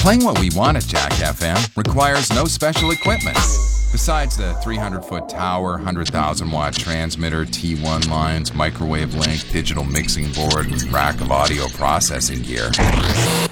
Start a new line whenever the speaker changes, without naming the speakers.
Playing what we want at Jack FM requires no special equipment. Besides the 300-foot tower, 100,000-watt transmitter, T1 lines, microwave link, digital mixing board, and rack of audio processing gear.